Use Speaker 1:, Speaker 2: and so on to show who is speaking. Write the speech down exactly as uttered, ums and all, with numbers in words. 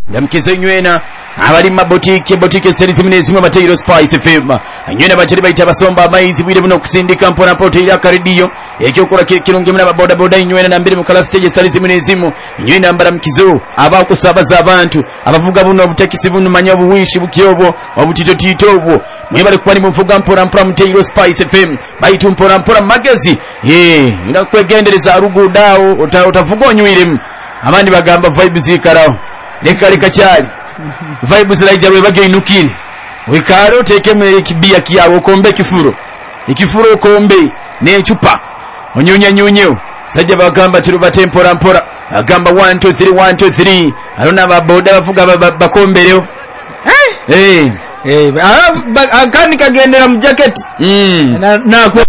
Speaker 1: ndamukize nywena abali mu boutique boutique seri zimene zimwe Matero Spice F M nywena bachali baita basomba amaizi bwire buno kusindika mpona poto ira karidio ekyokola kirungi muna boda boda nywena na mbere mu kala stage seri zimene zimu nywena mbara mukizo aba kusabaza abantu abavuga buno obutekisi buno manya buwishi bukyobo obutito tito obwo mwebale kwani muvuga mpora mpora Matero Spice F M baitu mpora mpora magazine eh ndakwegendereza rugudawo utavuga onywiremu abandi bagamba vibes ikaraho leka leka cyari vibes laijabwe bageinukire wikaro tekemere kibia kiyawo kombe kifuro ikifuro kombe ne chupa onyonya nyonyo sajja bagamba tiruba tempora mpora agamba one two three one two three alona baboda bavuga bakombereyo eh eh
Speaker 2: eh akani kagendera mu jacket
Speaker 1: mm
Speaker 2: na na